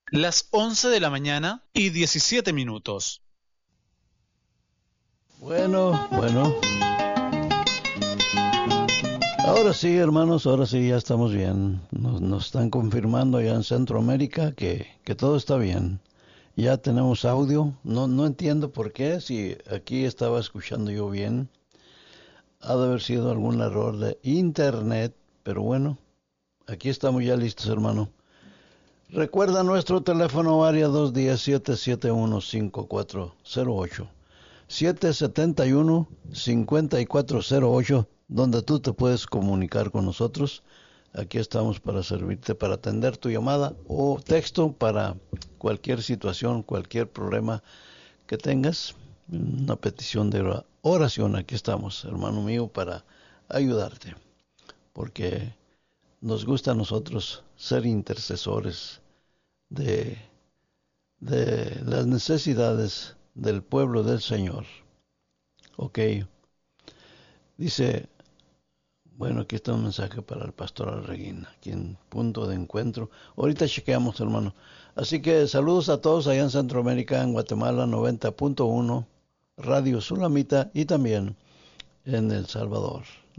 Las 11 de la mañana y 17 minutos. Bueno. Ahora sí, hermanos, ahora sí ya estamos bien. Nos están confirmando ya en Centroamérica que todo está bien. Ya tenemos audio. No entiendo por qué, si aquí estaba escuchando yo bien. Ha de haber sido algún error de internet, pero bueno, aquí estamos ya listos, hermano. Recuerda nuestro teléfono área 210-771-5408. 771-5408, donde tú te puedes comunicar con nosotros. Aquí estamos para servirte, para atender tu llamada o texto para cualquier situación, cualquier problema que tengas. Una petición de oración, aquí estamos, hermano mío, para ayudarte. Porque nos gusta a nosotros ser intercesores de, de las necesidades del pueblo del Señor. Ok, dice, bueno, aquí está un mensaje para el pastor Arreguín, aquí en punto de encuentro. Ahorita chequeamos, hermano. Así que saludos a todos allá en Centroamérica, en Guatemala 90.1, Radio Sulamita, y también en El Salvador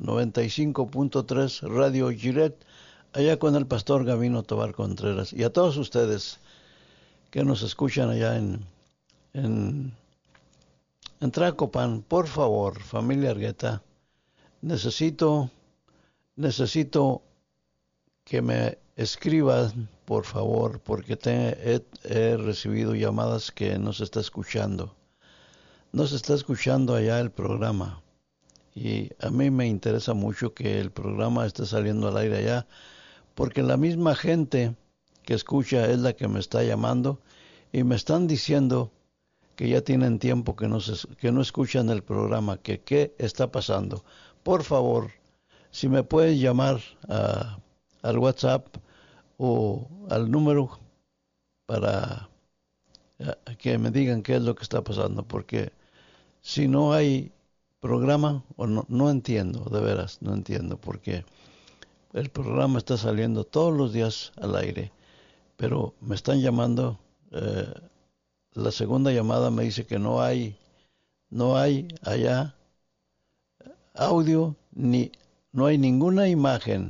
95.3, Radio Giret, allá con el pastor Gavino Tobar Contreras. Y a todos ustedes que nos escuchan allá en, en Tracopan, por favor, familia Argueta, necesito Necesito que me escribas, por favor, porque he recibido llamadas que no se está escuchando. No se está escuchando allá el programa. Y a mí me interesa mucho que el programa esté saliendo al aire allá, porque la misma gente que escucha es la que me está llamando y me están diciendo que ya tienen tiempo que no escuchan el programa, que qué está pasando. Por favor, si me pueden llamar al WhatsApp o al número para que me digan qué es lo que está pasando, porque si no hay programa, o no entiendo, de veras, no entiendo, porque el programa está saliendo todos los días al aire, pero me están llamando, la segunda llamada me dice que no hay allá audio, ni no hay ninguna imagen